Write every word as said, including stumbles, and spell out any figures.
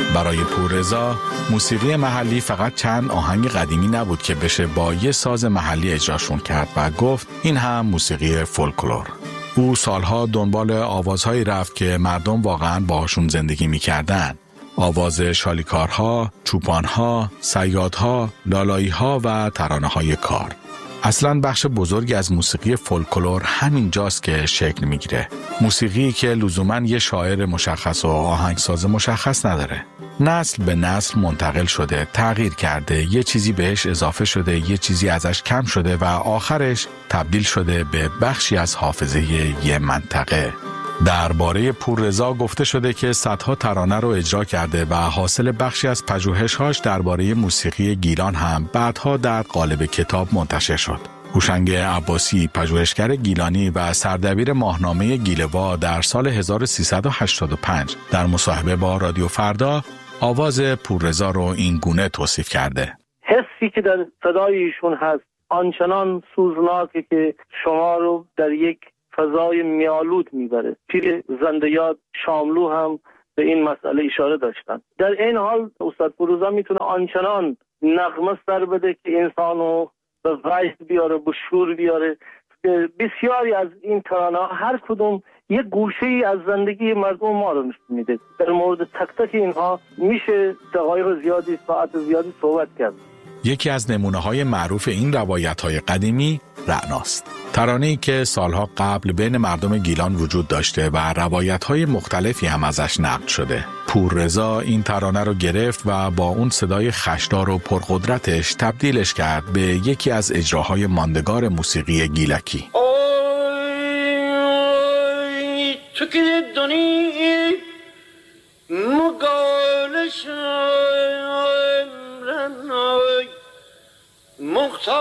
برای پوررضا موسیقی محلی فقط چند آهنگ قدیمی نبود که بشه با یه ساز محلی اجراشون کرد و گفت این هم موسیقی فولکلور. او سالها دنبال آوازهایی رفت که مردم واقعاً باهاشون زندگی می‌کردن. آواز شالیکارها، چوپانها، صیادها، لالایی‌ها و ترانه‌های کار. اصلاً بخش بزرگی از موسیقی فولکلور همین جاست که شکل میگیره. موسیقی که لزوماً یه شاعر مشخص و آهنگساز مشخص نداره. نسل به نسل منتقل شده، تغییر کرده، یه چیزی بهش اضافه شده، یه چیزی ازش کم شده و آخرش تبدیل شده به بخشی از حافظه یه منطقه. درباره پوررضا گفته شده که صدها ترانه رو اجرا کرده و حاصل بخشی از پژوهش‌هاش درباره موسیقی گیلان هم بعدها در قالب کتاب منتشر شد. هوشنگ عباسی، پژوهشگر گیلانی و سردبیر ماهنامه گیله‌وا، در سال هزار و سیصد و هشتاد و پنج در مصاحبه با رادیو فردا آواز پوررضا رو این گونه توصیف کرده: حسی که در صدای ایشون هست آنچنان سوزناکه که شما رو در یک فضای میالود میبره. پیر زنده یاد شاملو هم به این مسئله اشاره داشتن. در این حال استاد پوررضا میتونه آنچنان نغمه سر بده که انسانو به وجد بیاره، به شور بیاره. بسیاری از این ترانه هر کدوم یک گوشه‌ای از زندگی مردم ما رو نشون میده. در مورد تک تک اینها میشه دقایق زیادی، ساعت زیادی صحبت کرد. یکی از نمونه‌های معروف این روایت‌های قدیمی رعناست. ترانه‌ای که سالها قبل بین مردم گیلان وجود داشته و روایت‌های مختلفی هم ازش نقل شده. پوررضا این ترانه رو گرفت و با اون صدای خشدار و پرقدرتش تبدیلش کرد به یکی از اجراهای ماندگار موسیقی گیلکی. آی تو که دانی مگالش